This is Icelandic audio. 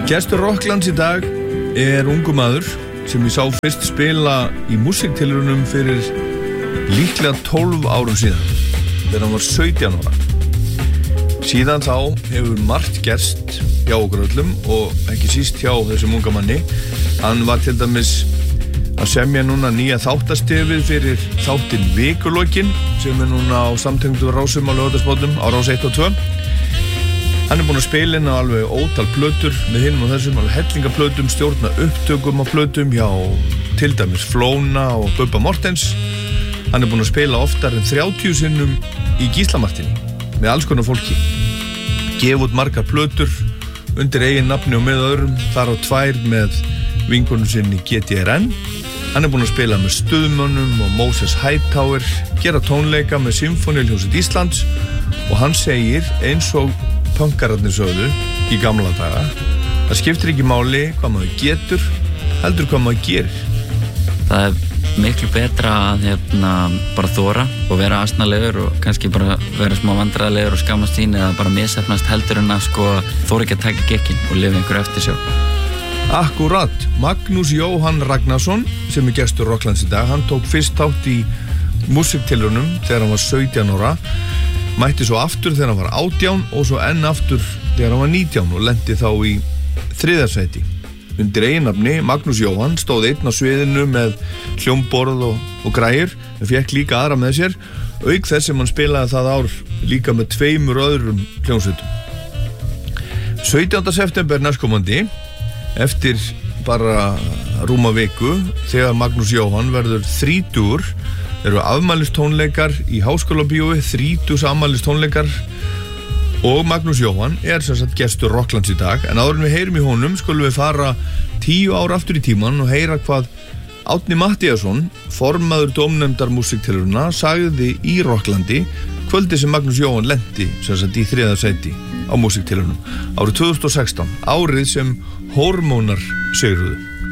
Gestur Rocklands í dag ungur maður sem ég sá fyrst spila í músíktilraunum fyrir líklega 12 árum síðan þegar hann var 17 ára. Síðan þá hefur margt gerst hjá okkur öllum og ekki síst hjá þessum unga manni. Hann var til dæmis að semja núna nýja þáttastefið fyrir þáttinn Vikulokin sem núna á samtengdu rásum á Laugardalsmótnum á rás 1 og 2. Hann búinn að spila inn á alveg ótal plötur með hinum og þessum, alveg hellingaplötum, stjórna upptökum á plötum hjá til dæmis Flóna og Bubba Mortens. Hann búinn að spila oftar en 30 sinnum í Gísla Martini með alls konar fólki. Gefa út margar plötur undir eigin nafni og með öðrum, þar á 2 með vinkonum sinni GTRN. Hann búinn að spila með Stuðmönnum og Moses Hightower, gera tónleika með Symfóníuhljómsveit Íslands og hann segir eins og punkararnir sögðu í gamla daga, það skiptir ekki máli hvað maður getur, heldur hvað maður gerir. Það miklu betra að bara þora og vera asnalegur og kannski bara vera smá vandræðalegur og skammast sín eða bara misheppnast heldur en að þora ekki að taka gekkin og lifa einhver eftirsjá. Akkurat, Magnús Jóhann Ragnarsson sem gestur Rocklands í dag, hann tók fyrst þátt í músíktilraunum þegar hann var 17 ára, mætti svo aftur þegar hann var 18 og svo enn aftur þegar hann var 19 og lenti þá í 3. sæti. Undir eiginnafni Magnús Jóhann stóð einn á sviðinu með hljómborð og græjur en fékk líka aðra með sér, auk þess sem hann spilaði það ár líka með 2 öðrum hljómsveitum. 17. september næstkomandi, eftir bara rúma viku, þegar Magnús Jóhann verður 30, eru afmælistónleikar í Háskólabíói, 30 afmælistónleikar og Magnús Jóhann sem sagt gestur Rocklands í dag. En áður en við heyrum í honum skulum við fara 10 ár aftur í tímann og heyra hvað Árni Matthíasson, formaður dómnefndar músíktilrauna, sagði í Rocklandi kvöldi sem Magnús Jóhann lenti sem sagt í 3. sæti á músíktilraunum árið 2016, árið sem hormónar sigruðu.